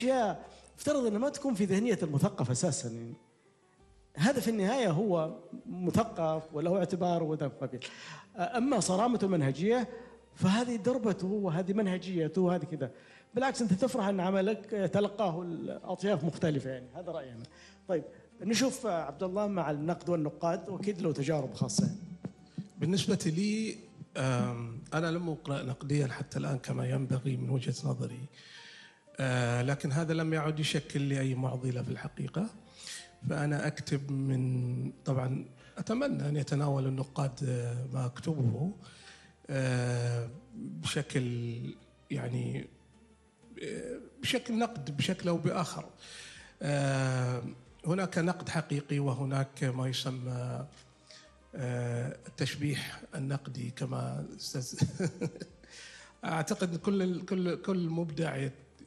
أشياء افترض أنها ما تكون في ذهنية المثقف أساسا يعني. هذا في النهاية هو مثقف وله اعتبار وذا قبيل. أما صرامته المنهجية فهذه دربته وهذه منهجيته وهذه كذا. بالعكس أنت تفرح أن عملك تلقاه الأطياف مختلفة يعني. هذا رأيي أنا. طيب نشوف عبد الله مع النقد والنقاد، وأكيد له تجارب خاصة يعني. بالنسبة لي أنا لم أقرأ نقديا حتى الآن كما ينبغي من وجهة نظري، لكن هذا لم يعد يشكل لي أي معضلة في الحقيقة. فأنا أكتب طبعا أتمنى أن يتناول النقاد ما أكتبه بشكل يعني بشكل نقد بشكل أو بآخر. هناك نقد حقيقي وهناك ما يسمى التشبيح النقدي كما أعتقد كل مبدع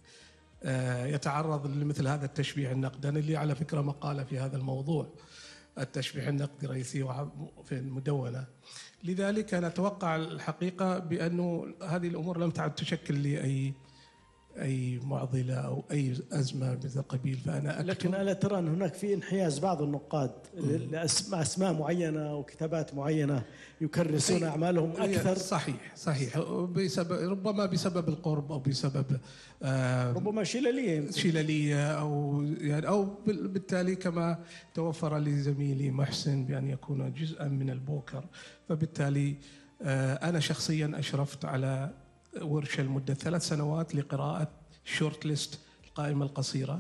يتعرض لمثل هذا التشبيح النقدي. أنا لي على فكرة مقالة في هذا الموضوع، التشبيح النقدي رئيسي في المدونة. لذلك أنا أتوقع الحقيقة بأنه هذه الأمور لم تعد تشكل لي أي معضلة أو أي أزمة بهذا القبيل. فأنا لكن ألا ترى أن هناك في انحياز بعض النقاد لأسماء معينة وكتابات معينة يكرسون أعمالهم أكثر؟ صحيح ربما بسبب القرب أو بسبب ربما شللية أو بالتالي كما توفر لزميلي محسن بأن يكون جزءا من البوكر. فبالتالي أنا شخصيا أشرفت على ورشة لمدة 3 سنوات لقراءة شورت ليست القائمة القصيرة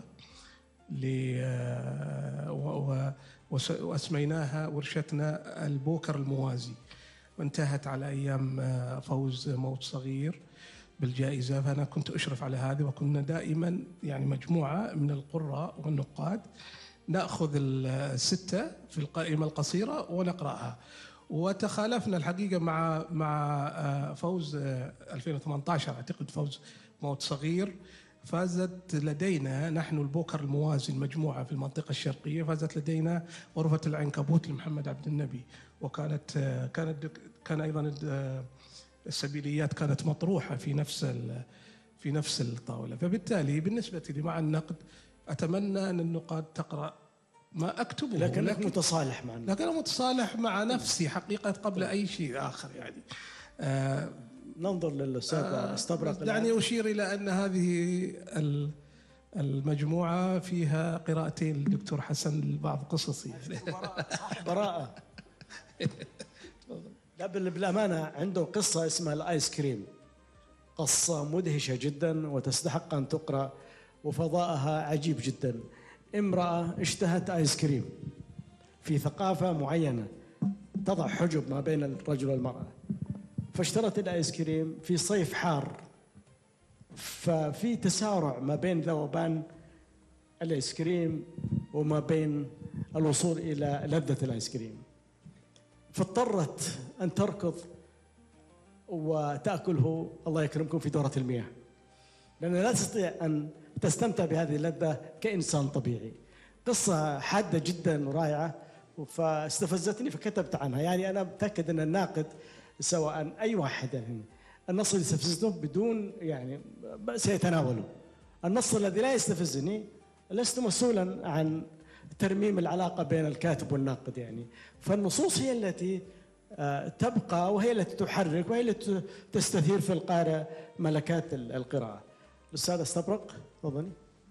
وأسميناها ورشتنا البوكر الموازي، وانتهت على أيام فوز موت صغير بالجائزة. فأنا كنت أشرف على هذه، وكنا دائما يعني مجموعة من القراء والنقاد نأخذ 6 في القائمة القصيرة ونقرأها. وتخالفنا الحقيقة مع فوز 2018 أعتقد، فوز موت صغير. فازت لدينا نحن البوكر الموازي المجموعة في المنطقة الشرقية، فازت لدينا غرفة العنكبوت لمحمد عبد النبي، كان أيضا السبيليات كانت مطروحة في نفس الطاولة. فبالتالي بالنسبة لي مع النقد أتمنى أن النقاد تقرأ ما أكتبه، لكن متصالح معنا، لكن أنا متصالح مع نفسي حقيقة قبل أي شيء آخر يعني. ننظر للأستاذ استبرق. دعني أشير إلى أن هذه المجموعة فيها قراءتين للدكتور حسن لبعض قصصي. براءة. لا بالأمانة عنده قصة اسمها الآيس كريم، قصة مدهشة جدا وتستحق أن تقرأ، وفضاءها عجيب جدا. امرأة اشتهت آيس كريم في ثقافة معينة تضع حجب ما بين الرجل والمرأة، فاشترت الآيس كريم في صيف حار، ففي تسارع ما بين ذوبان الآيس كريم وما بين الوصول إلى لذة الآيس كريم، فاضطرت أن تركض وتأكله الله يكرمكم في دورة المياه، لأنها لا تستطيع أن تستمتع بهذه اللذة كإنسان طبيعي. قصة حادة جدا ورائعة، فاستفزتني فكتبت عنها. يعني أنا متأكد أن الناقد سواء أي واحد يعني النص اللي يستفزنه بدون يعني سيتناوله. النص الذي لا يستفزني لست مسؤولا عن ترميم العلاقة بين الكاتب والناقد يعني. فالنصوص هي التي تبقى، وهي التي تحرك، وهي التي تستثير في القارئ ملكات القراءة. الأستاذ استبرق تفضلي.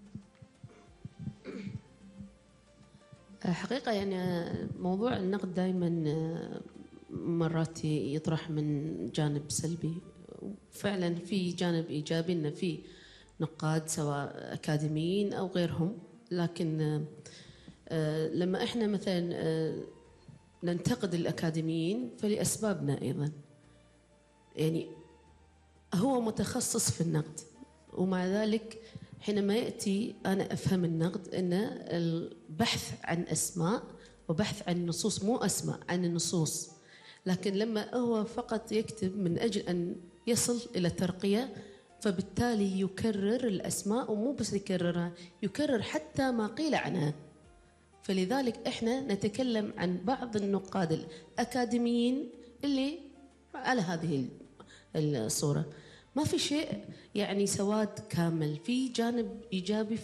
حقيقة يعني موضوع النقد دائما مرات يطرح من جانب سلبي، فعلا في جانب إيجابي إن في نقاد سواء أكاديميين أو غيرهم، لكن لما إحنا مثلا ننتقد الأكاديميين فلأسبابنا أيضا، يعني هو متخصص في النقد، ومع ذلك حينما يأتي أنا أفهم النقد أن البحث عن أسماء وبحث عن نصوص، مو أسماء، عن النصوص. لكن لما هو فقط يكتب من أجل أن يصل إلى ترقية، فبالتالي يكرر الأسماء، ومو بس يكررها، يكرر حتى ما قيل عنها. فلذلك إحنا نتكلم عن بعض النقاد الأكاديميين اللي على هذه الصورة. ما في شيء يعني سواد كامل، في جانب إيجابي